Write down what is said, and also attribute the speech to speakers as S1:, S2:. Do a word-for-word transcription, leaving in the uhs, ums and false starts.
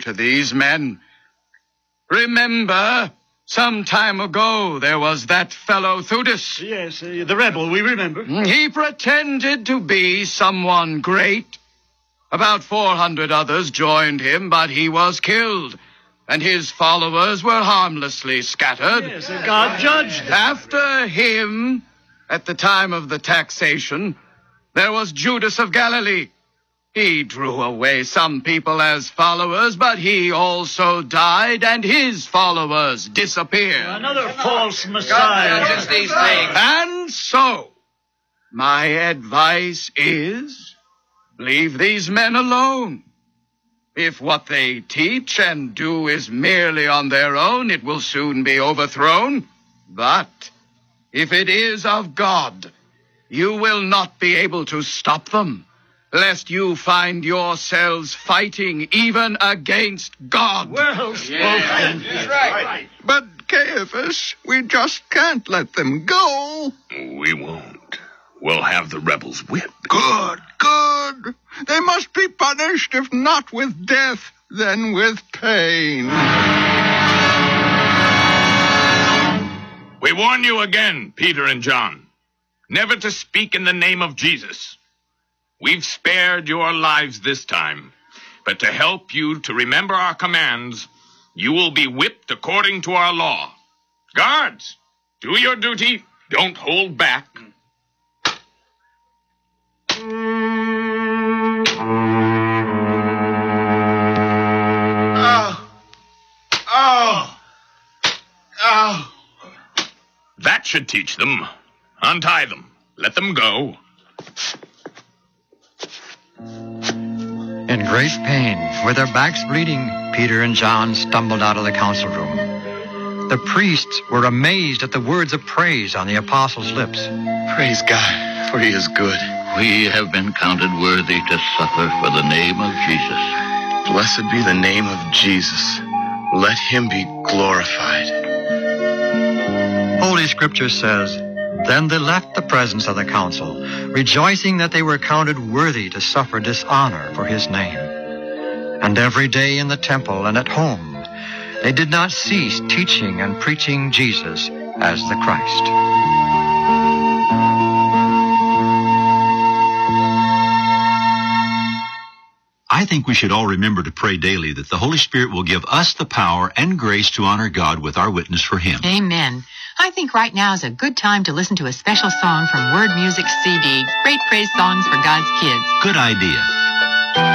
S1: to these men. Remember, some time ago there was that fellow Theudas.
S2: Yes, uh, the rebel, we remember.
S1: He pretended to be someone great. About four hundred others joined him, but he was killed, and his followers were harmlessly scattered.
S2: Yes, uh, God judged them.
S1: After him, at the time of the taxation, there was Judas of Galilee. He drew away some people as followers, but he also died, and his followers disappeared.
S2: Another false Messiah.
S3: God judges these things.
S1: And so, my advice is, leave these men alone. If what they teach and do is merely on their own, it will soon be overthrown. But if it is of God, you will not be able to stop them, lest you find yourselves fighting even against God.
S2: Well spoken.
S3: Yeah, that's right.
S4: But, Caiaphas, we just can't let them go.
S5: We won't. We'll have the rebels whipped.
S4: Good, good. They must be punished, if not with death, then with pain.
S5: We warn you again, Peter and John, never to speak in the name of Jesus. We've spared your lives this time, but to help you to remember our commands, you will be whipped according to our law. Guards, do your duty. Don't hold back.
S3: Oh. Oh. Oh.
S5: That should teach them. Untie them. Let them go.
S6: In great pain, with their backs bleeding, Peter and John stumbled out of the council room. The priests were amazed at the words of praise on the apostles' lips.
S7: Praise God, for he is good.
S8: We have been counted worthy to suffer for the name of Jesus.
S7: Blessed be the name of Jesus. Let him be glorified.
S6: Holy Scripture says, "Then they left the presence of the council, rejoicing that they were counted worthy to suffer dishonor for his name. And every day in the temple and at home, they did not cease teaching and preaching Jesus as the Christ."
S9: I think we should all remember to pray daily that the Holy Spirit will give us the power and grace to honor God with our witness for him.
S10: Amen. I think right now is a good time to listen to a special song from Word Music C D, Great Praise Songs for God's Kids.
S9: Good idea.